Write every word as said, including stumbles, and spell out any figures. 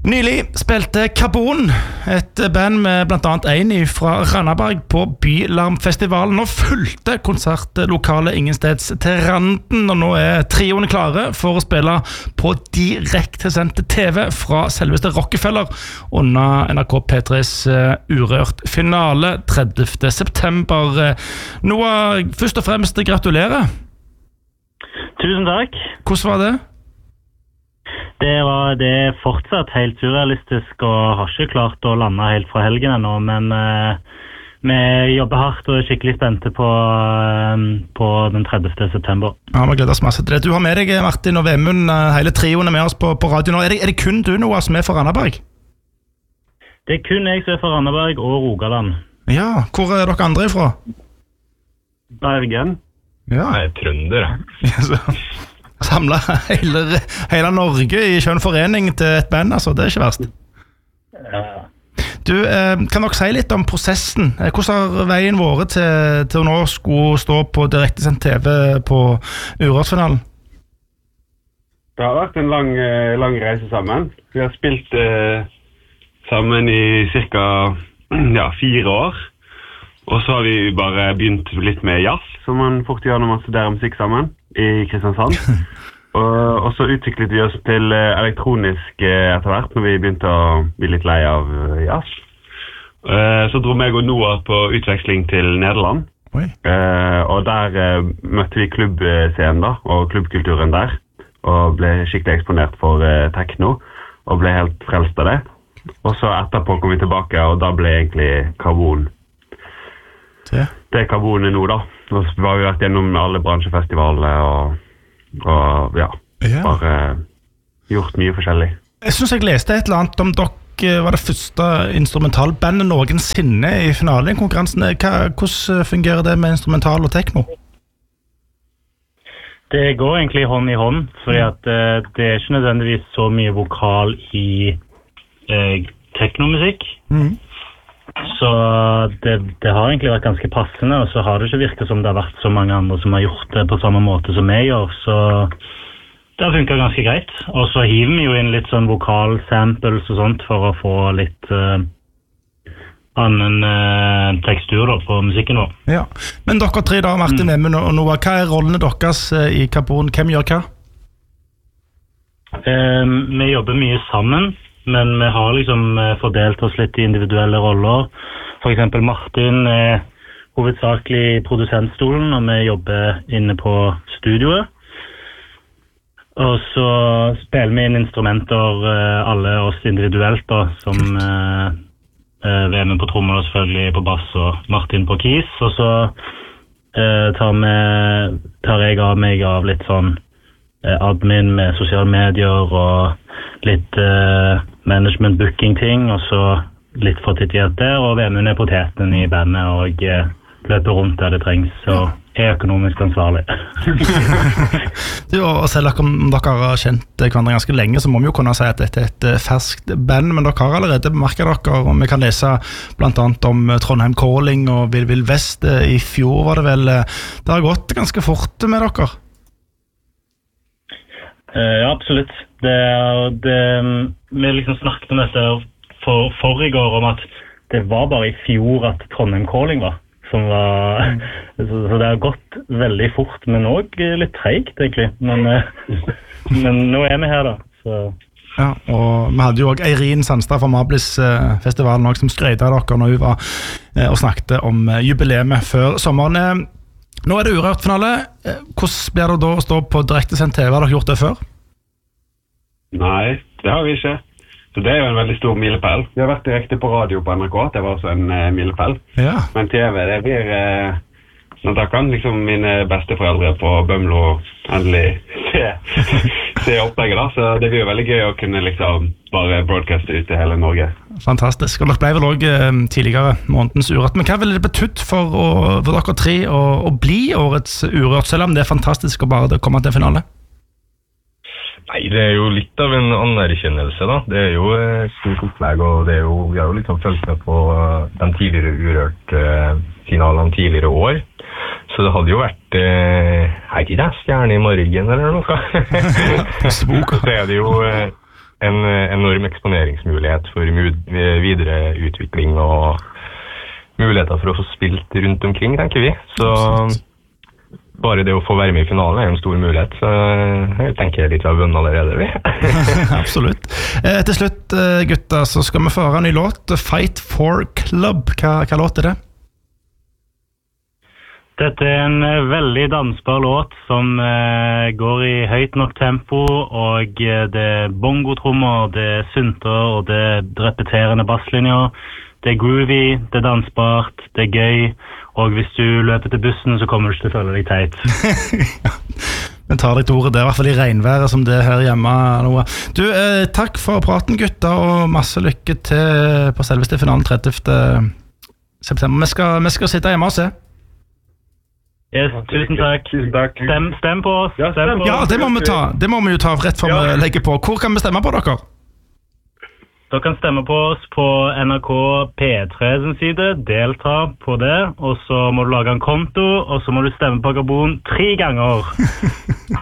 Nylig spilte Carbon, et band med blant annet en fra Randaberg på Bylarmfestivalen, og fulgte konsertlokalet ingensteds til randen, og nå er trioene klare for å spille på direktesendt T V fra selveste Rockefeller under N R K P tres Urørt finale tredivte september. Noah, først og fremst gratulerer. Tusen takk. Hvordan var det? Det, var, det er fortsatt helt surrealistisk og har ikke klart å lande helt fra helgen ennå, men uh, vi jobber hardt og er skikkelig spente på, uh, på den tredivte september. Ja, vi gleder oss masse til det. Du har med deg Martin og Vemund, uh, hele trioen er med oss på, på radio nå. Er det, er det kun du Noah som er fra Randaberg? Det er kun jeg som er fra Randaberg og Rogaland. Ja, hvor er dere andre ifra? Bergen. Ja. Jeg er trønder. Ja, så... Samla hele, hele Norge i skjønn forening til et band, altså. Det er ikke verst. Ja. Du, eh, kan dere si litt om prosessen? Hvordan har veien vært til, til å nå skulle stå på direktesendt T V på Urørt-finalen? Det har vært en lang, lang reise sammen. Vi har spilt eh, sammen i cirka ja, fire år. Og så har vi bare begynt litt med jazz, som man fort gjør når man studerer musikk sammen i Kristiansand. og, og så utviklet vi oss til elektronisk etter hvert, når vi begynte å bli litt lei av jazz. Så dro meg og Noah på utveksling til Nederland. Oi. Og der møtte vi klubbscenen da, og klubbkulturen der, og ble skikkelig eksponert for techno, og ble helt frelst av det. Og så etterpå kom vi tilbake, og da ble egentlig Carbon Det. det er Carbonet nå da. Nå har vi vært gjennom alle bransjefestivaler og, og ja, ja, bare gjort mye forskjellig. Jeg synes jeg leste et eller annet om dere var det første instrumentalbandet noensinne i finalen i konkurransen. Hva, hvordan fungerer det med instrumental og techno? Det går egentlig hånd i hånd, fordi at uh, det er ikke nødvendigvis så mye vokal i uh, technomusikk. Mhm. Så det, det har egentlig vært ganske passende, og så har det ikke virket som det har vært så mange andre som har gjort det på samme måte som jeg gjør, så det har funket ganske greit. Og så hiver vi jo inn litt sånn vokal samples og sånt for å få litt uh, annen uh, tekstur da, på musikken vår. Ja, men dere tre da, Martin, mm. Vemund og Noah, hva er rollene deres uh, i Carbon? Hvem gjør hva? Uh, vi jobber mye sammen. Men vi har liksom fordelt oss litt i individuelle roller. For eksempel Martin er hovedsakelig i produsentstolen, og vi jobber inne på studioet. Og så spiller vi inn instrumenter, alle oss individuelt, da, som Vemund på trommer, selvfølgelig på bass, og Martin på keys. Og så tar, vi, tar jeg av meg av litt sånn admin med sosiale medier og litt uh, management booking ting, og så litt fortittighet der, og Vemund er poteten i bandet og uh, løper rundt der det trengs, så er økonomisk ansvarlig. Du, og selv om dere har kjent hverandre ganske lenge, så må vi jo kunne si at dette er et ferskt band, men dere har allerede bemerket dere, og vi kan lese blant annet om Trondheim Calling og Vill Vill Vest. I fjor var det vel, det har gått ganske fort med dere. Uh, ja, absolutt. Det, det, vi liksom snakket om dette for, for i går, om at det var bare i fjor at Trondheim Calling var, som var mm. så, så det har gått veldig fort, men også litt tregt egentlig, men, uh, men nå er vi her da, så... Ja, og vi hadde jo også Eirin Sandstad fra Mablis-festivalen som skrøyde av dere når hun var uh, og snakket om uh, jubileet før sommeren. Nå er det Urørt-finale. Hvordan blir det da å stå på direktesendt T V? Har dere gjort det før? Nei, det har vi ikke. Så det er jo en veldig stor milepæl. Vi har vært direkte på radio på N R K, det var også en uh, milepæl. Ja. Men T V, det blir... Uh, Nå da kan liksom mine besteforeldre på Bømlo endelig se, se opplegget da, så det blir jo veldig gøy å kunne liksom bare broadcaste ut til hele Norge. Fantastisk, og dere ble vel også eh, tidligere månedens Urørt, men hva ville det betydd for, å, for dere tre å, å bli årets Urørt, selv om det er fantastisk å bare komme til finale? Nei, det er jo litt av en anerkjennelse da, det er jo et stort opplegg, og det er jo, vi har jo liksom følt med på den tidligere Urørt-finalen tidligere år. Så det hadde jo vært eh, er ikke det stjerne i morgen eller noe? Så er det jo eh, en enorm eksponeringsmulighet for videre utvikling og muligheter for å få spilt rundt omkring, tenker vi. Så bare det å få være med i finalen er en stor mulighet, så jeg tenker litt av vunnet allerede, vi. Absolutt. Eh, til slutt, gutta, så skal vi få høre en ny låt, Fight for Club. Hva, hva låt er det? Dette er en veldig dansbar låt som eh, går i høyt nok tempo, og det er bongotrommer, det er synter, og det er repeterende basslinjer. Det er groovy, det er dansbart, det er gøy, og hvis du løper til bussen så kommer du ikke til å føle deg teit. Men tar deg til ordet, det er i hvert fall i regnværet som det er her hjemme. Noah. Du, eh, takk for praten, gutta, og masse lykke til på selveste finalen trettiende september. Vi skal, vi skal sitte hjemme og se. Yes, tusen takk. Tusen takk. Stem, stem på oss. Ja, stem på Ja, det må vi ta. Det må vi jo ta rett før Ja. vi legger på. Hvor kan vi stemme på dere? Dere kan stemme på oss på N R K P tre sin side, delta på det, og så må du lage en konto, og så må du stemme på Gabon tre ganger.